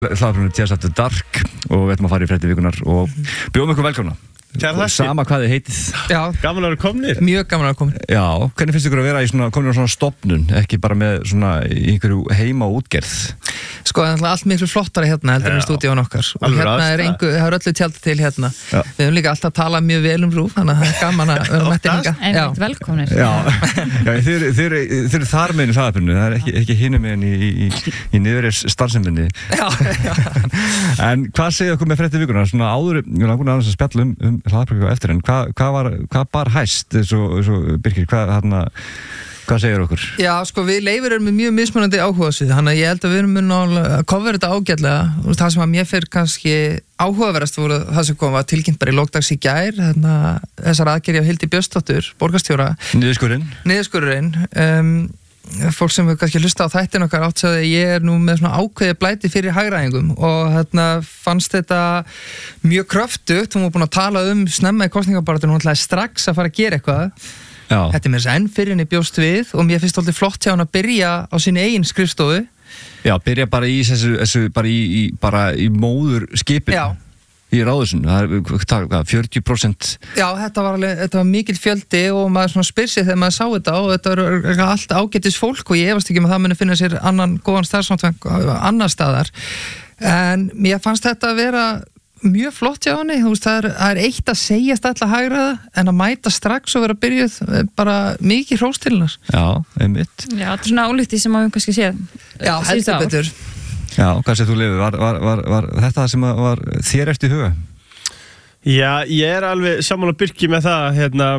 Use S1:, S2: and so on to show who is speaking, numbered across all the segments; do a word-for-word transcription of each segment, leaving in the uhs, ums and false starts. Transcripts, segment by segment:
S1: Hlaðvarpinu Jazz After Dark og við ætlum að fara í fréttir vikunar og bjóðum ykkur velkomna. Sama hvað þið heitið.
S2: Já.
S3: Gaman að vera komnir.
S2: Mjög gaman að vera komin.
S1: Já, hvernig finnst ykkur að vera í svona, komin á svona stofnun, ekki bara með svona í einhverju heima útgerð?
S2: Sko, það er allt miklu flottara hérna heldur en stúdíón okkar. Og
S3: Alveg
S2: hérna
S3: aðstæða.
S2: er engu, það er öllu tjald til hérna.
S1: Já.
S2: Við höfum líka alltaf talað mjög vel um RÚV, þannig að það er gaman að vera mættir hinga.
S4: En við erum velkomnir.
S1: Já, já þið, þið, þið eru þar meginn í hlaðvarpinu, það er ekki, ekki hinum meginn í, í, í, í niðuris starfseminni.
S2: Já, já.
S1: En hvað segir okkur með fréttir vikunar? Svona áður, ég langar aðeins að spjalla um, um hlaðvarpinu á eftir, en hvað, hvað var, hvað bar hæst, svo, svo Birkir, hvað, hérna, hvað segir okkur?
S2: Já, sko, við Leifur erum með mjög mismunandi áhugasvið, þannig að ég held að við erum mun að kofra þetta ágætlega. Og það sem að mér fyrir kannski áhugaverðast voru það sem kom að tilkynnt bara í lókdags í gær, þarna þessar aðgerði á Hildi Björnsdóttur, borgarstjóra.
S1: Niðurskurðinn?
S2: Niðurskurðurinn. Um, fólk sem hefur kannski hlusta á þættin okkar átt að ég er nú með svona ákveði blæti fyrir hagræðingum og hérna fannst þetta mjög kröftugt. Hún var búin að tala um snemma í kosningabaráttunni, hún ætlaði strax að fara að gera eitthvað.
S1: Já.
S2: Þetta er mér enn fyrir henni bjóst við og mér finnst alltaf flott hjá hann að byrja á sinni eigin skrifstofu.
S1: Já, byrja bara í þessu, þessu bara í, í, bara í móður skipin.
S2: Já.
S1: Í ráðusun, það er hvað, fjörutíu prósent.
S2: Já, þetta var, alveg, þetta var mikill fjöldi og maður svona spyr sig þegar maður sá þetta og þetta var allt ágætis fólk og ég efast ekki með það muni finna sér annan góðan starfsmann annar staðar. En mér fannst þetta að vera mjög flott hjá henni, þú veist, það er, það er eitt að segjast alltaf hagræða en að mæta strax og vera byrjuð bara mikið hrós til hennar.
S1: Já, einmitt.
S4: Já, þetta er svona álíkt því sem að við kannski séð.
S2: Já, heldur betur.
S1: Já, hvað segir þú, Leifur? Var, var, var, var þetta það sem var þér eftir huga?
S3: Já, ég er alveg sammála Birki með það, hérna,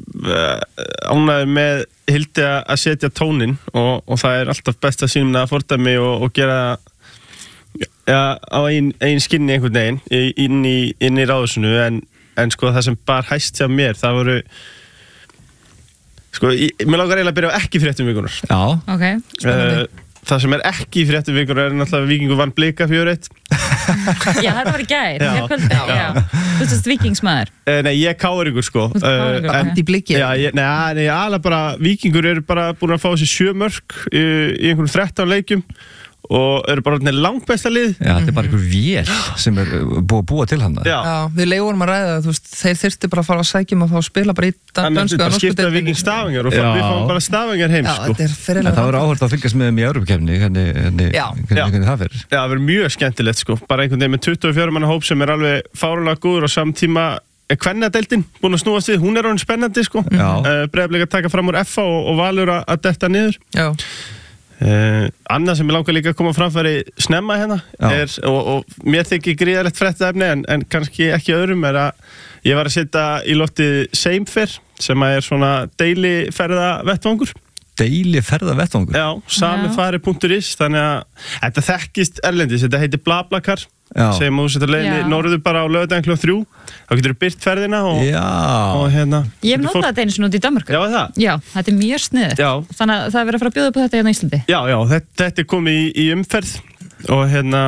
S3: ánægður með Hildi að setja tónin og, og það er alltaf best að sýna fordæmi og, og gera ja, á ein, ein skinni einhvern veginn inn í, inn í ráðusinu en, en sko það sem bar hæst hjá mér, það voru sko, ég, mér langar eiginlega að byrja á ekki fréttum vikunar.
S1: Já.
S4: Ok, spennandi.
S3: Uh, Það sem er ekki í fréttum vikunar er náttúrulega Víkingur vann Blika fjögur eitt.
S4: Já, þetta var í gær.
S3: Já.
S4: Ég kvöldi, já. já. Þú veist víkingsmaður.
S3: Uh, nei, ég er káringur sko.
S4: Þú ert káringur,
S3: uh,
S4: ok.
S2: Í blikki.
S3: Já, ég, nei, nei, alveg bara, Víkingur eru bara búin að fá þessi sjö mörk í, í einhverjum þrettán leikjum og eru bara langt besta lið.
S1: Já, þetta er bara einhver vél sem er búið að búa til hann.
S3: Já.
S2: Já, við Leifum að ræða það, þú veist, þeir þyrftu bara að fara að sækjum og þá spila bara í
S3: Þannig að þetta skipta Víking Stavanger og
S1: Já.
S3: við fáum bara Stavanger heim
S2: Já,
S3: sko.
S2: þetta er
S1: En
S2: fyrirlega.
S1: það verður áhört að fylgjast með þeim í Evrópukefni, hvernig, hvernig,
S2: Já.
S1: hvernig,
S3: Já.
S1: hvernig það fer.
S3: Já, það verður mjög skemmtilegt sko. Bara einhvern veginn með tuttugu og fjögurra manna hóp sem er alveg fáránlega góður og samtíma er kvennadeildin búin að snúast við, hún er orðin spennandi sko.
S1: Já.
S3: Uh, Breiðablik að taka fram úr F A og, og Valur að, að detta niður.
S2: Já.
S3: Uh, annað sem ég langar líka að koma framfæri snemma hérna er, og, og mér þykir gríðalegt fréttaefni en, en kannski ekki öðrum er að ég var að setja í loftið Seimfer sem er svona deiliferða vettvangur.
S1: Deili ferða vettvangur?
S3: Já, samifari punktur is þannig að þetta þekkist erlendis, þetta heitir BlaBlaCar sem þú setur leiðinni norður bara á laugardaginn klukkan þrjú þá getur þú byrt ferðina og, og hérna
S4: Ég hef notað þetta einu svona út í Danmörku.
S3: Já, það?
S4: Já, þetta er mjög sniðugt. Þannig að það er verið að fara að bjóða upp á þetta hérna í Íslandi.
S3: Já, já, þetta, þetta er komið í, í umferð og hérna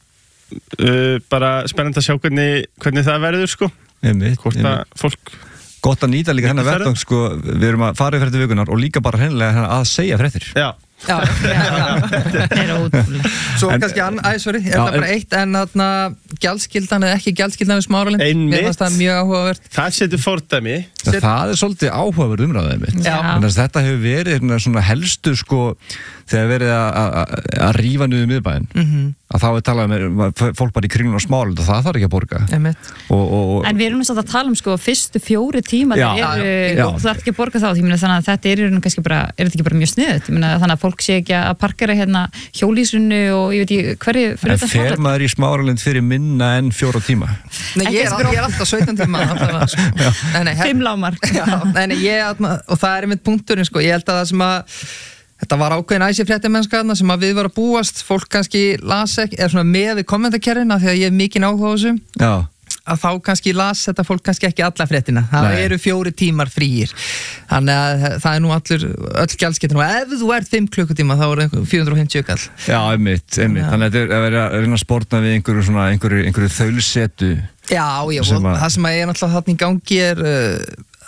S3: uh, bara spennandi að sjá hvernig, hvernig það verður sko.
S1: Einmitt,
S3: hvort að fólk
S1: Gott að nýta líka hennar vettvang sko, við erum að fara í fréttir vikunar og líka bara hennilega að segja fréttir.
S3: Já.
S2: Já, já, já.
S4: Það er ótrúlega.
S2: Svo en, kannski, æ, sorry, er
S1: já,
S2: það bara
S1: en,
S2: eitt en þarna gjaldskyldan eða ekki gjaldskyldan við Smáralind?
S3: Einmitt.
S2: Mér fannst það mjög áhugavert.
S3: Það setur fordæmi.
S1: Það, það er svolítið áhugaverð umræðið mitt. Þetta hefur verið svona helstu sko, þegar verið að rífa niður miðbæinn,
S2: mm-hmm.
S1: að þá er talað um fólk bara í kringlun og Smáralind og það þarf ekki að borga. Og, og, og,
S4: en við erum að tala um sko fyrstu fjóri tíma og þú ert ekki að borga þá þannig að þetta er, kannski bara, er þetta ekki bara mjög sniðugt þannig að fólk sé ekki að parkera hérna hjólísinu og ég veit ekki hverju fyrir
S1: þetta Smáralind. En fer maður í Smáralind fyrir minna en fjóra tíma?
S2: Nei, ég er, ég er alltaf sautján tíma sko.
S4: Fimm lágmark.
S2: Og það er einmitt punkturinn sko. Ég held að það sem að þetta var ákveðin æsi fréttamennska sem að við varum að búast, fólk kannski las ekki, eða svona með við kommentakerfina því að ég hef mikinn áhuga á þessu. Já. Að þá kannski las þetta fólk kannski ekki alla fréttina. Það Nei. Eru fjóri tímar fríir. Þannig að það er nú allur, öll gjaldskyldan og ef þú ert fimm klukkutíma þá er það fjögur hundruð og fimmtíu kall. Já, einmitt, einmitt. Já. Þannig að þetta er að vera að reyna að sportna við einhverju svona, einhverju, einhverju þaulsetu. Já, já, og það sem er náttúrulega þarna í gangi er uh,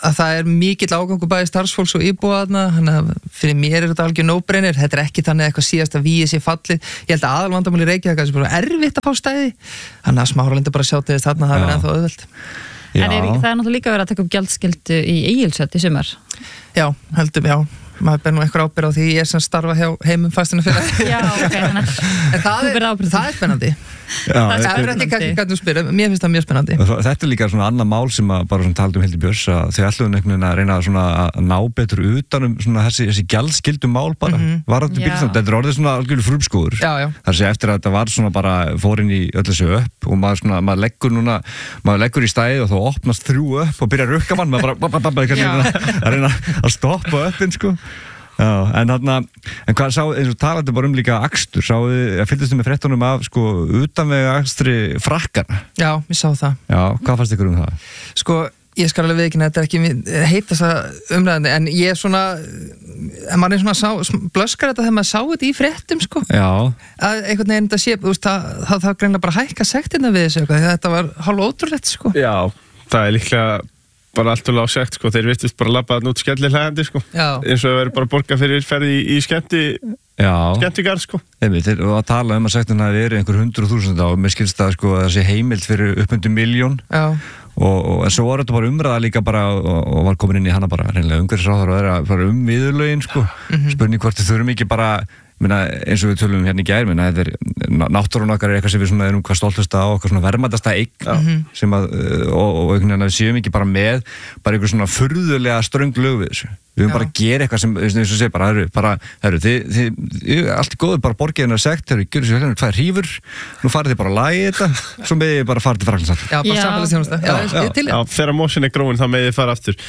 S2: að það er mikill ágangur bæði starfsfólks og íbúaðna, þannig að fyrir mér er þetta algjör no-brainer, þetta er ekki þannig eitthvað síðast að víi sér fallið, ég held að aðalvandamáli Reykjavík er bara erfitt að fá stæði, þannig að Smáralind bara sjá til þess þarna, það er ennþá auðvelt.
S4: En er, það er náttúrulega líka verið að taka upp gjaldskyldu í Egilshöll í sumar.
S2: Já, heldum, já. Maður ber nú einhver ábyrgð á því ég er sem starfa hjá Heimum Fasteignafélagi.
S4: Já, ok, þannig að
S2: það er, það er spennandi.
S1: Já,
S2: það er ekki kannski kannski spyrja, mér finnst það mjög spennandi.
S1: Þetta er líka svona annað mál sem að bara svona taldi um Hildi Björns að þau ætluðu einhvern veginn að reyna svona að ná betur utanum svona þessi, þessi gjaldskyldu mál bara. Mm -hmm. Varðandi bílstofn, þetta er orðið svona algjörlega frumskóður.
S2: Já, já.
S1: Það sé eftir að þetta var svona bara fórin í öll þessu upp og maður svona, maður leggur núna, maður leggur í stæði og þá opnast þrjú upp og byrjar að rukka mann, maður bara að reyna að stoppa uppinn sko. Já, en þarna, en hvað sá, eins og talandi bara um líka akstur, sáðu, fylgdist þið með fréttunum af, sko, utanvega akstri frakkana?
S2: Já, ég sá það.
S1: Já, hvað fannst ykkur um það?
S2: Sko, ég skal alveg viðkynna, þetta er ekki heitast að umræðandi, en ég er svona, en maður er svona, sá, blöskar þetta þegar maður sá þetta í fréttum, sko.
S1: Já.
S2: Að einhvern veginn þetta sé, þú veist, það, það, það greinlega bara hækka sektina við þessu, eitthvað, þetta var hálf ótrúlegt, sko.
S3: Já, það er líklega bara allt og lág sekt, sko, þeir virtust bara labbaðan út skellihlægandi, sko,
S2: Já.
S3: eins og það verður bara borga fyrir ferði í, í skemmti skemmtigarð, sko.
S1: Einmitt, þeir var að tala um að sektin hafi verið einhver hundruð þúsund á, mér skilst það, sko, að það sé heimild fyrir uppundu miljón og, og en svo var þetta bara umræða líka bara og, og var komin inn í hana bara, reynilega umhverfisráðherra og það er að fara um viðurlögin, sko, mm-hmm. spurning hvort þið þurfum ekki bara Minna, eins og við tölum hérna í gær, minna, þetta er náttúrun okkar er eitthvað sem við svona erum hvað stoltast á okkar svona verðmætasta eign mm-hmm. sem að, og, og einhvern veginn að við séum ekki bara með bara einhver svona furðulega ströng lög við þessu. Við höfum bara að gera eitthvað sem, eins og segir, bara, það eru, bara, það eru, þið, þið, allt er góður, bara borgið hennar sekt, það eru, gjörðu sér hérna, hvað er hrífur, nú farið þið bara að lagi þetta, svo með þið bara farið til Frakklandshatt.
S2: Já, bara samfélagsþjónusta. Já, já, já, já.
S3: Já, þegar mósin er gróin, þá með þið fara aftur.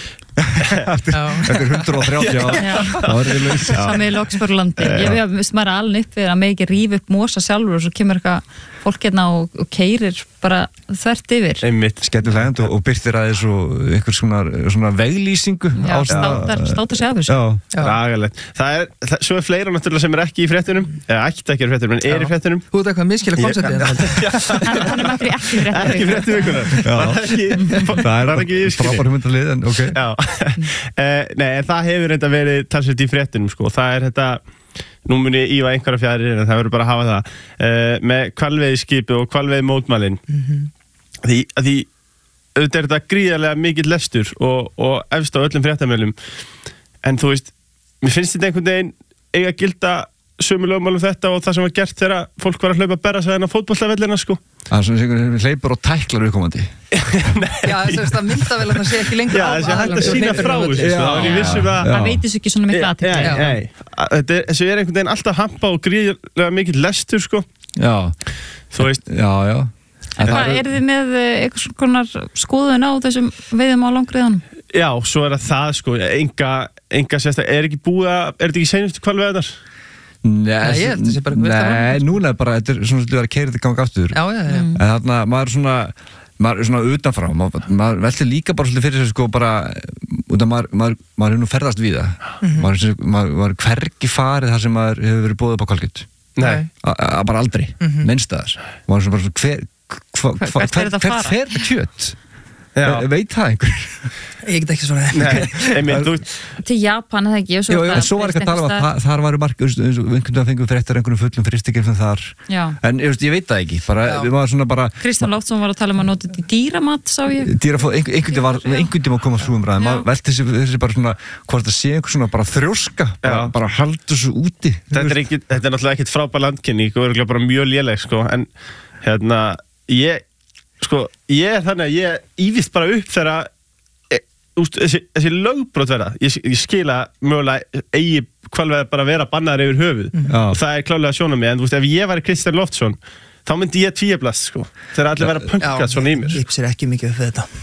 S1: Þetta er hundrað og þrjátíu á, þá er þið laus.
S4: Samið í Lóksbörlandi. Ég veist maður alveg upp við að með ekki rífa upp mosa sjálfur og svo kemur eitthvað fólk hérna og, og keirir bara þvert yfir.
S3: Einmitt.
S1: Skemmtilegt og, og byrtir að þessu einhver svona, svona veglýsingu.
S4: Já, státar, státar sig af þessu.
S1: Já.
S3: Agalegt. Það er, það, svo er fleira náttúrulega sem er ekki í fréttunum, eða ætti ekki í fréttunum, en er í fréttunum.
S2: Þú veit eitthvað miskilja konceptið.
S4: Hann er með ekki í fréttunum.
S3: Ekki í fréttum vikunar.
S1: Það er ekki frábær hugmyndalið, en ok.
S3: Já. Nei, en það hefur reynda verið talsveit í fréttunum, sko. Það er þetta, nú mun ég íva einhverja fjarir, en það verður bara að hafa það, með hvalveiðiskipi og hvalveiði mótmælin. Því, því auðvitað er þetta gríðarlega mikill lestur og, og efst á öllum fréttamöðlum. En þú veist, mér finnst þetta einhvern veginn eiga að gilda sömu lögmálum þetta og það sem var gert þegar fólk var að hlaupa að berra sig þennan fótboltavellina, sko.
S1: Það er svona sem hleypur og tæklar uppkomandi.
S2: Já, þú veist, það mynda vel að það sé ekki lengur
S3: Já, þessi hægt að sína frá þessu, það var ég vissum að
S4: það veitis ekki svona miklu aðtekli.
S3: Þessu er einhvern veginn alltaf hampa og gríðarlega mikill lestur, sko.
S1: Já.
S3: Þú veist.
S1: Já, já.
S4: Hvað, er þið með eitthvað svona skoðun á þessum veiðum á langriðanum?
S3: Já, svo er það það, sko, enga, enga sérstak, er ekki búið að, er þetta ekki seinustu hvalveiðarnar?
S2: Nei, ég held þessi bara
S1: Nei, núna er bara, þetta er svona svolítið að keira þetta ganga aftur.
S2: Já, já, já.
S1: En þarna, maður er svona, maður er svona utanfrá, maður, maður veltir líka bara svolítið fyrir sig, sko, bara, út af maður, maður, maður er nú ferðast við það. Mm-hmm. Maður, maður, maður er hvergi farið þar sem maður hefur verið boðið upp á Kolgjöt.
S3: Nei.
S1: Bara aldrei, mm-hmm. minnstaðar. Maður er svona bara svona, hver, hva, hva,
S4: hvert fer þetta að fara?
S1: Hvert fer þetta kjöt? E, veit það einhver?
S2: Ég get ekki svona
S3: Nei, einmitt, þú
S4: til Japan eða ekki
S1: Jú, en svo var ekki að tala um að það, þar varu marg einhvern veginn að fengum fréttar einhvern fullum fristikirfum þar
S4: Já.
S1: En ég, ég veit það ekki bara, við varum svona bara
S4: Kristján Loftsson var að tala um að nota þetta í dýramat sá ég
S1: Dýrafóð, einhvern veginn var einhvern veginn að koma svo umræðum maður velti þessi, þessi bara svona hvort það sé einhver svona bara þrjóska bara, bara halda þessu úti
S3: Þetta er, ekki, þetta er náttúrulega ekkit frábær landkynning og er bara mjög léleg sko. En hérna ég, sko, ég er þannig að ég ívist bara upp þegar Úst, þessi, þessi lögbrot verða ég, ég skila mögulega eigi hvalveiðar bara vera bannaðar yfir höfuð mm. og það er klálega sjónarmið en þú veist ef ég væri Kristján Loftsson þá myndi ég tvíeblast sko þegar allir verða pönkað svona í mér
S2: ég sér ekki mikið fyrir þetta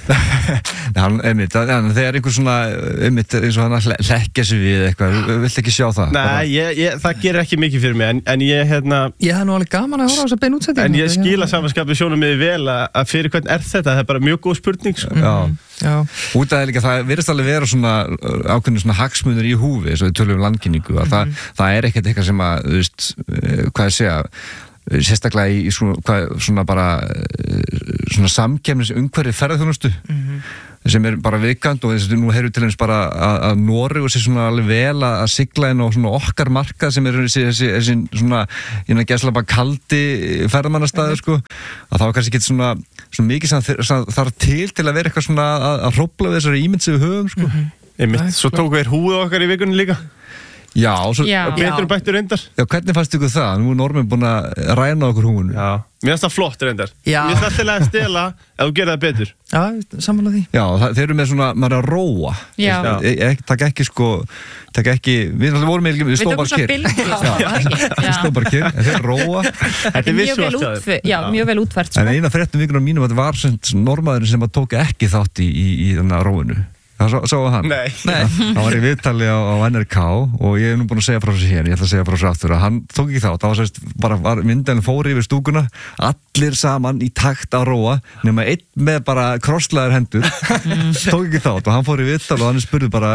S1: hann, einmitt, þegar einhver svona einmitt, eins og hann að leggja sig við eitthvað vill ekki sjá það
S3: Nei, ég, ég, það gerir ekki mikið fyrir mig en, en ég hérna
S2: ég hef nú alveg gaman að hóra á þess að beina útsetting
S3: en ég skila samanskapið sjónarmiði vel að, að fyrir hvern er þetta það er bara mjög góð spurning sko.
S1: Já Já. Út af það líka, það virðist alveg vera svona ákveðinu svona hagsmunur í húfi eins og við tölum um landkynningu að mm-hmm. það, það er ekkert eitthvað sem að, þú veist, hvað ég segja sérstaklega í svona, hvað, svona bara svona samkeppnis umhverfi ferðarþjónustu mm-hmm. sem er bara vikand og þess að nú heyrðu til eins bara að, að Noregur sé svona alveg vel að, að sigla inn á svona okkar markað sem er þessi, þessi, þessi svona innan gæsla bara kaldi ferðamannastæður sko, að það var kannski ekki svona, svona mikið sem þarf til til að vera eitthvað svona að, að hrópla við þessari ímynd sem við höfum sko.
S3: Mm-hmm. Einmitt, svo tók við húið okkar í vikunni líka.
S1: Já, svo,
S3: Já. Betur og bættur reyndar.
S1: Já, hvernig fannst ykkur það? Nú er Norman búin að ræna okkur húinu.
S3: Já, mér finnst það flott reyndar.
S2: Já.
S3: Mér finnst alltaf að stela ef þú gerir það betur.
S2: Já, sammála því.
S1: Já, það, þeir eru með svona, maður er að róa.
S4: Já.
S1: E, e, takk ekki sko, takk ekki, við vorum með, við stóðum bara kyrr. Við stóðum bara kyrr, en þeir róa.
S3: Þetta er visuált að þeir.
S4: Já, mjög vel útfært.
S1: En eina fréttum vikunum mínum að það var sem normaðurinn sem að tók ekki þátt í, í, í þennan róinu. Það svo hann?
S3: Nei.
S2: Nei.
S1: Það var í viðtali á, á N R K og ég hef nú búin að segja frá þessu hér, ég ætla að segja frá þessu aftur að hann tók ekki þátt, það var sérst bara var myndin fóri yfir stúkuna, allir saman í takt að róa, nema einn með bara krosslaðar hendur, tók ekki þátt og hann fór í viðtali og hann spurði bara,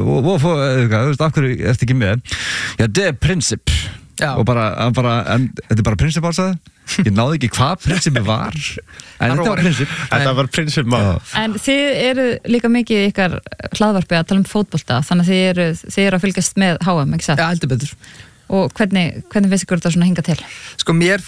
S1: þú veist, af hverju ertu ekki með? Já, það er prinsip. Já. Og bara, bara en, þetta er bara prinsip ásæði. Ég náði ekki hvað prinsipi var en þetta var prinsip
S3: Þetta var prinsip maður.
S4: En þið eru líka mikið í ykkar hlaðvarpi að tala um fótbolta þannig að þið eru, þið eru að fylgjast með H M, ekki satt?
S2: Já, heldur betur.
S4: Og hvernig, hvernig finnst ykkur þetta svona hinga til?
S2: Sko mér,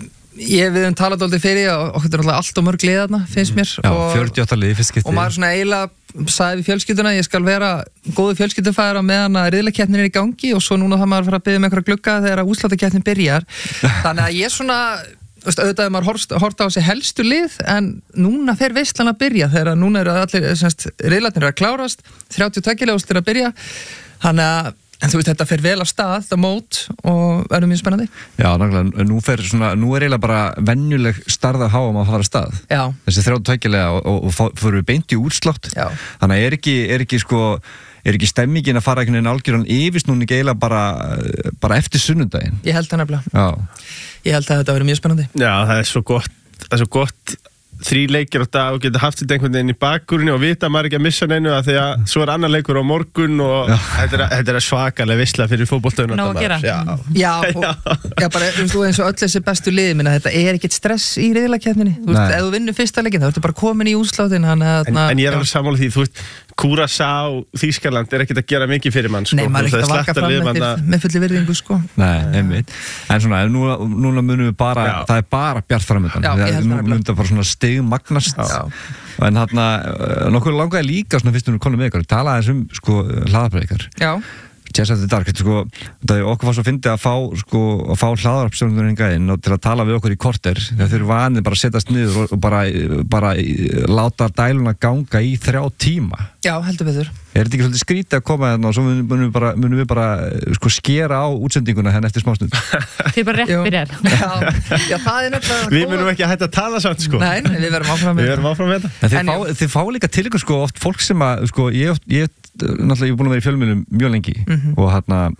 S2: ég við höfum talað aldrei fyrir og okkur er alltaf allt og mörg lið þarna, finnst mér.
S1: Já, fjörutíu og átta lið fyrst skipti.
S2: Og maður svona eiginlega sagði við fjölskylduna, ég skal vera góðu fjölskyldufæður á meðan að riðlakeppnin er í gangi og svo núna það maður fara að biðja um einhverja glugga þegar úrslitakeppnin byrjar. Þannig að ég svona Veist, auðvitað er maður horta á sig helstu lið en núna fer veislan að byrja þegar núna eru allir, semst, riðlarnir að klárast þrjátíu og tvö leikir að byrja þannig að en þú veist þetta fer vel af stað það mót og verður mjög spennandi.
S1: Já, nákvæmlega, nú fer svona nú er eiginlega bara venjuleg starð að háum að fara af stað. Já. Þessi þrjátíu og tvö leikir og, og, og fyrir við beint í útslátt. Já. Þannig að er ekki, er ekki sko er ekki stemmingin að fara einhvern veginn algjöran yfirsnúning eiginlega bara, bara eftir sunnudaginn?
S2: Ég held það nefnilega.
S1: Já.
S2: Ég held að þetta verður mjög spennandi.
S3: Já, það er svo gott, það er svo gott þrý leikir á dag og geta haft þetta einhvern veginn í bakgrunni og vita að maður ekki að missa neinu að því að svo er annar leikur á morgun og þetta er, þetta er svakalega veisla fyrir fótboltauna.
S4: Ná að gera.
S2: Já, já, og, já bara þú eins og öll þessi bestu liði minna, þetta er ekkert stress í riðlakeppninni. Þú veist, ef þú vinnur fyrsta leikin þá ertu bara komin í útsláttin. En,
S3: en ég er alveg sammála því, þú veist, Curaçao, Þýskaland er ekkert að gera mikið fyrir mann sko.
S2: Nei, maður er ekkert að vaka fram með, með fulli virðingu sko.
S1: Nei, einmitt. En svona, núna, núna munum við bara, já. Það er bara bjart framöndan. Já, ég held það. Nú munum við bara svona stigmagnast. Já. En þarna, nokkuð langaði líka svona fyrst um við konum með ykkur, talaði þessum sko hlaðarpræðikar. Já. Chess After Dark, sko, það okkur var svo fyndið að fá, sko, að fá hlaðarpsjónundur hingað inn og til að tala við okkur í korter þegar þeir eru vanið bara að setjast niður og, og bara, bara láta dæluna ganga í þrjá tíma.
S2: Já, heldur við þurr.
S1: Er þetta ekki svolítið skrítið að koma hérna og svo munum við bara, munum við bara sko, skera á útsendinguna hérna eftir smástund?
S4: Þið bara rétt byrjar.
S2: Já, já, það er nefnilega...
S3: Við munum ekki að hætta að tala samt, sko.
S2: Nei, við verðum áfram með
S3: þetta. Við verðum áfram með þetta.
S1: En þið fá, þið fá líka til ykkur, sko, oft fólk sem að, sko, ég, ég, náttúrulega, ég er búin að vera í fjölmiðlum mjög lengi mm-hmm. og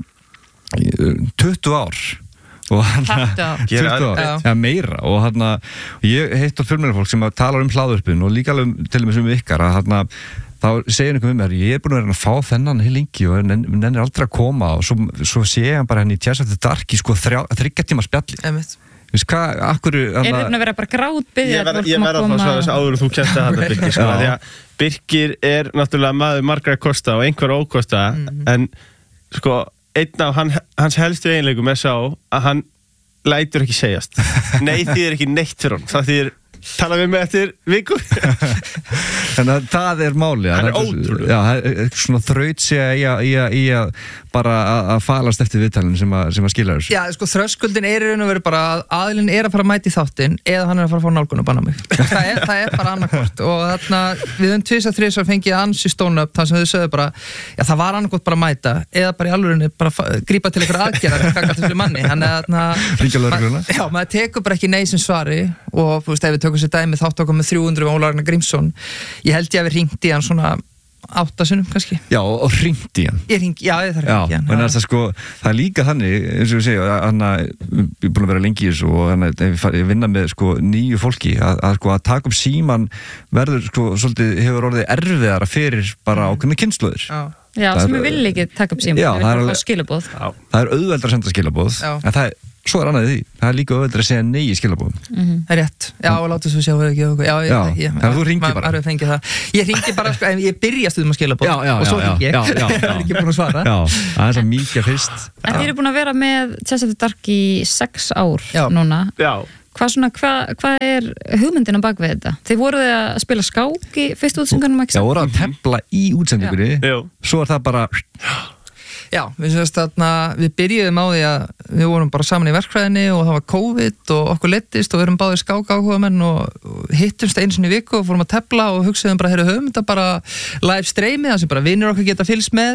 S1: hérna tuttugu ár. Og hérna tuttugu ár, ja, meira og hérna, ég heitt á fjölmiðlafólk sem að tala um hlaðvörpun og líka alveg til og með sem við ykkar að hérna þá segir einhvern veginn mér, ég er búin að vera að fá þennan heil lengi og nennir aldrei að koma og svo, svo sé ég hann bara henni í Chess After Dark í sko þriggja tíma spjalli.
S2: Einmitt.
S1: Þú veist hvað, akkur...
S4: Er það að vera bara grátbyggja?
S3: Ég verð að fá svo þess áður og þú kemst að þetta Birgir, sko, því að Birgir er náttúrulega maður margra kosta og einhver ókosta, mm. en sko, einn af hann, hans helstu eiginleikum er sá að hann lætur ekki segjast. Nei, því er ekki neitt fyrir hann, það þýðir tala við mig eftir viku.
S1: Þannig að það er máli.
S3: Hann er ótrúlega.
S1: Já, það er svona þraut sig í að, í að, í að bara að falast eftir viðtalinu sem að, sem að skila þessu.
S2: Já, sko, þröskuldin er í raun og veru bara að aðilinn er að fara að mæta í þáttinn eða hann er að fara að fá nálgun og banna mig. það, er, það er bara annarkvort og þarna við höfum tvisvar þrisvar fengið ansi stónu upp þar sem þau sögðu bara, já það var annarkvort bara að mæta eða bara í alvörinni bara grípa til einhverja aðgerðar gagnvart þessu manni. Þannig að já, maður tekur bara ekki nei sem svari og þú veist, ef við tökum sér dæmi þátt okkur með þrjú hundruð Óla Ragnar Grímsson, ég held ég að við hringt í hann svona áttasinnum kannski.
S1: Já, og, og hringt í hann.
S2: Ég hring, já, ég þarf hringt í hann.
S1: Já, það, sko, það er líka þannig, eins og við segja, hann er búin að vera lengi í þessu og hann er vinna með sko, nýju fólki, að, að, sko, að taka upp síman verður, sko, svolítið hefur orðið erfiðara fyrir bara ákveðna kynslóðir.
S4: Já. Já, það sem við viljum ekki taka upp síman,
S1: já,
S4: við viljum bara fá skilabóð.
S1: Það er auðveldar að senda skilabóð, en það er svo er annað því, það er líka auðvitað að segja nei í skilabóðum.
S2: Mm-hmm. Það er rétt, já, og láttu svo sjá við ekki okkur. Já,
S1: já, ég, þannig að þú ringir bara.
S2: Ég ringi bara, sko, ég byrja stundum að skilabóð
S1: já, já,
S2: og svo ringi ég,
S1: já, já, já,
S2: það er ekki búin að svara.
S1: Já, það er svo mikið fyrst.
S4: En þið eru búin að vera með Chess After Dark í sex ár já. Núna.
S3: Já.
S4: Hvað svona, hvað hva er hugmyndin á bak við þetta? Þið voruð að spila skák í fyrstu útsendingunum, ekki?
S1: Já, voruð að tefla í útsendingunni, svo er það bara...
S2: Já, við, sérst, þarna, við byrjuðum á því að við vorum bara saman í verkfræðinni og það var COVID og okkur leittist og við erum báðir skák áhugamenn og hittumst einu sinni í viku og fórum að tefla og hugsaðum bara, heyrðu, höfum þetta bara live streymi, þar sem bara vinir okkar geta fylgst með.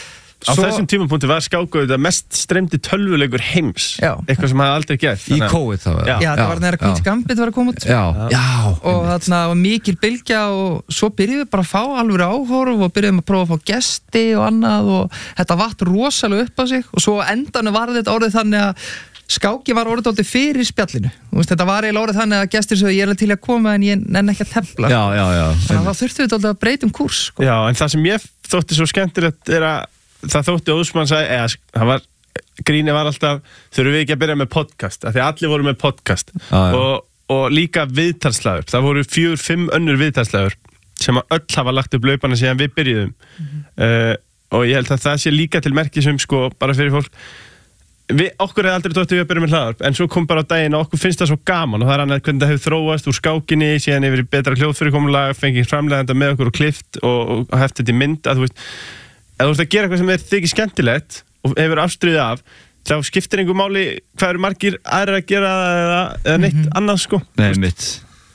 S3: Á Svo... þessum tímapunkti var skák þetta mest streymdi tölvuleikur heims, já. Eitthvað sem hafði aldrei gert.
S1: Í COVID þá?
S2: Já, já, það var þegar Queen's Gambit var að koma út.
S1: Já, já.
S2: Og þarna var mikil bylgja og svo byrjuðum við bara að fá alveg áhorf og byrjuðum að prófa að fá gesti og annað og þetta vatt rosalega upp á sig og svo endanum var þetta orðið þannig að skáki var orðið aldrei fyrir spjallinu. Þetta var eiginlega orðið þannig að gestir svo ég er til að koma en ég nenn ekki að tefla.
S1: Já, já, já.
S2: Þannig að þá þurftum við aldrei að breyta um kúrs. Sko.
S3: Já, en það sem ég þótti svo skemmtilegt er að það þótti Ósmann sagði, eða það var, gríni var alltaf, þurfum við ekki að byrja með podcast, af því að allir voru með podcast ah, og, og líka viðtalslagur, það voru fjör, fimm önnur viðtalslagur sem að öll hafa lagt upp laupana síðan við byrjuðum mm-hmm. uh, og ég held að það sé líka til merkisum sko, bara fyrir fólk, við, okkur hefði aldrei dóttið við að byrja með hlaðarp, en svo kom bara á daginn og okkur finnst það svo gaman og það er annað hvernig það hefur þróast úr skákinni, síðan yfir betra hljóðfyrirkomulag, fengið framleiðanda með okkur og klift og, og heft þetta í mynd að þú veist ef þú ert að gera eitthvað sem er þykir skemmtilegt og hefur afstríðið af, þá skiptir einhver máli hvað eru margir aðrir að gera eða, eða neitt mm-hmm. annað sko.
S1: Nei, mitt.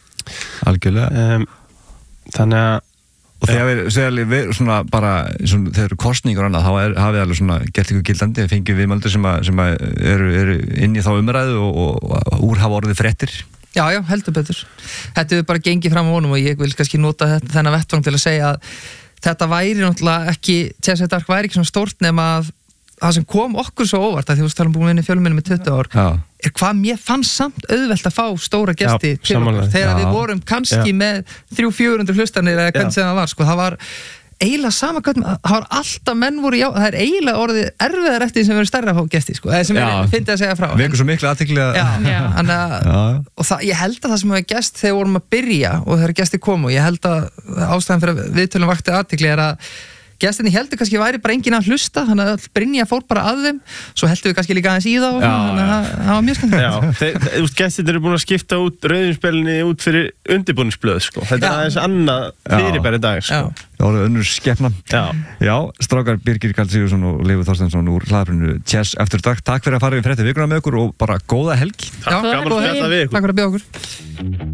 S1: Algjörlega.
S3: Um, þannig að...
S1: Og þegar við, þegar við svona bara, svona, þegar eru kosningur og annað, þá er, hafið alveg svona gert eitthvað gildandi, við fengið viðmældur sem, að, sem að eru, eru inn í þá umræðu og, og, og úr hafa orðið fréttir.
S2: Já, já, heldur betur. Þetta er bara gengið fram á honum og ég vil kannski nota þetta, þennan vettvang til að segja að þetta væri náttúrulega ekki, Chess After Dark væri ekki svona stórt nema að það sem kom okkur svo óvart að því að þú talum búin inn í fjölmiðlum með tuttugu ár já. Er hvað mér fannst samt auðvelt að fá stóra gesti já, til okkur þegar já. Við vorum kannski já. Með þrjú til fjögur hundruð hlustanir eða hvernig sem það var, sko, það var eiginlega sama hvernig, það var alltaf menn voru já, það er eiginlega orðið erfiðar eftir sem verður stærra að fá gesti, sko, eða sem við finnum að segja frá.
S1: Við erum svo miklu athygli að...
S2: Já, já. Og það, ég held að það sem við gest þegar vorum að byrja og þegar gesti komu, ég held að ástæðan fyrir að viðtölum vakti athygli er að gestinni heldur kannski væri bara enginn að hlusta þannig að Brynja fór bara að þeim svo heldum við kannski líka aðeins í það og já, þannig að það var mjög skemmtilegt.
S3: Gestirnir eru búin að skipta út rauðinspelni út fyrir undirbúningsblöð sko. Þetta er aðeins annað fyrirbæri dag sko.
S1: Það voru önnur skepna. Já. Já, strákar Birgir Karl Sigurðsson og Leifur Þorsteinsson úr hlaðarpinu Chess After Dark. Takk fyrir að fara við fréttir vikuna með okkur og bara góða helgi.
S3: Takk, gaman að spjalla við ykkur.
S2: Takk fyrir að bjóða okkur.